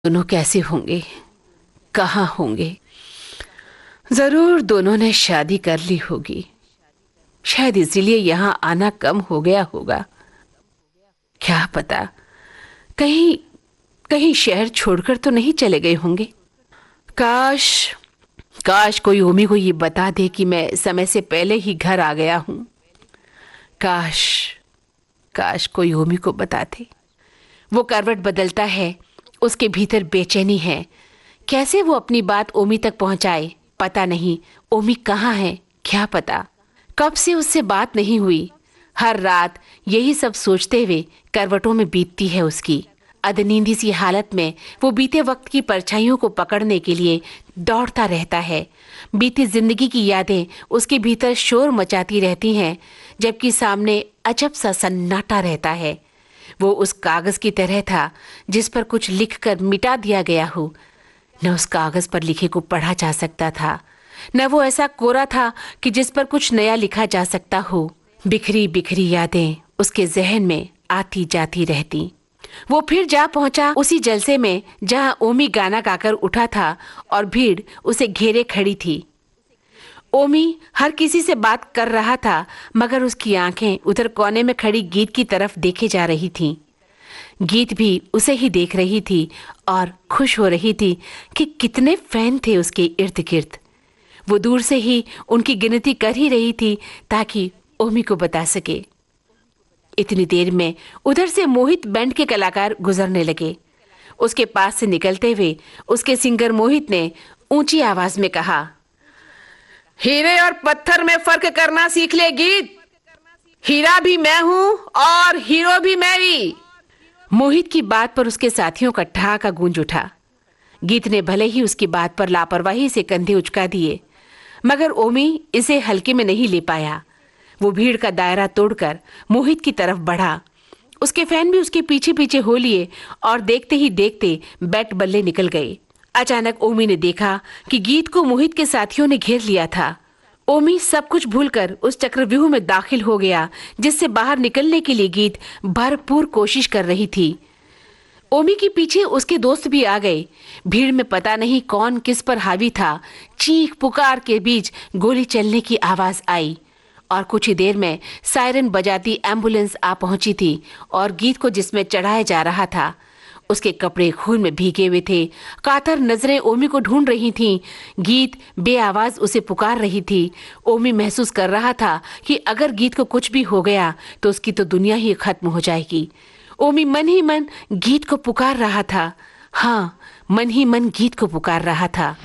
दोनों कैसे होंगे, कहाँ होंगे। जरूर दोनों ने शादी कर ली होगी। शायद इसीलिए यहाँ आना कम हो गया होगा। क्या पता, कहीं कहीं शहर छोड़कर तो नहीं चले गए होंगे। काश काश कोई ओमी को ये बता दे कि मैं समय से पहले ही घर आ गया हूं। काश काश कोई ओमी को बता दे। वो करवट बदलता है, उसके भीतर बेचैनी है। कैसे वो अपनी बात ओमी तक पहुंचाए, पता नहीं। ओमी कहाँ है, क्या पता। कब से उससे बात नहीं हुई। हर रात यही सब सोचते हुए करवटों में बीतती है उसकी। अधनींदी सी हालत में वो बीते वक्त की परछाइयों को पकड़ने के लिए दौड़ता रहता है। बीती जिंदगी की यादें उसके भीतर शोर मचाती रहती हैं, जबकि सामने अजब सा सन्नाटा रहता है। वो उस कागज की तरह था जिस पर कुछ लिखकर मिटा दिया गया हो। न उस कागज पर लिखे को पढ़ा जा सकता था, न वो ऐसा कोरा था कि जिस पर कुछ नया लिखा जा सकता हो। बिखरी बिखरी यादें उसके जहन में आती जाती रहती। वो फिर जा पहुंचा उसी जलसे में जहां ओमी गाना गाकर उठा था और भीड़ उसे घेरे खड़ी थी। ओमी हर किसी से बात कर रहा था, मगर उसकी आंखें उधर कोने में खड़ी गीत की तरफ देखे जा रही थीं। गीत भी उसे ही देख रही थी और खुश हो रही थी कि कितने फैन थे उसके इर्द गिर्द। वो दूर से ही उनकी गिनती कर ही रही थी ताकि ओमी को बता सके। इतनी देर में उधर से मोहित बैंड के कलाकार गुजरने लगे। उसके पास से निकलते हुए उसके सिंगर मोहित ने ऊंची आवाज में कहा, हीरे और पत्थर में फर्क करना सीख ले गीत। हीरा भी मैं हूं और हीरो भी मैं ही। मोहित की बात पर उसके साथियों का ठहाका गूंज उठा। गीत ने भले ही उसकी बात पर लापरवाही से कंधे उचका दिए, मगर ओमी इसे हल्के में नहीं ले पाया। वो भीड़ का दायरा तोड़कर मोहित की तरफ बढ़ा। उसके फैन भी उसके पीछे पीछे हो लिए और देखते ही देखते बैट बल्ले निकल गए। अचानक ओमी ने देखा कि गीत को मोहित के साथियों ने घेर लिया था। ओमी सब कुछ भूलकर उस चक्रव्यूह में दाखिल हो गया जिससे बाहर निकलने के लिए गीत भरपूर कोशिश कर रही थी। ओमी के पीछे उसके दोस्त भी आ गए। भीड़ में पता नहीं कौन किस पर हावी था। चीख पुकार के बीच गोली चलने की आवाज आई और कुछ ही देर में सायरन बजाती एम्बुलेंस आ पहुंची थी और गीत को जिसमें चढ़ाया जा रहा था उसके कपड़े खून में भीगे हुए थे। कातर नजरें ओमी को ढूंढ रही थीं। गीत बेआवाज उसे पुकार रही थी। ओमी महसूस कर रहा था कि अगर गीत को कुछ भी हो गया तो उसकी तो दुनिया ही खत्म हो जाएगी। ओमी मन ही मन गीत को पुकार रहा था। हाँ, मन ही मन गीत को पुकार रहा था।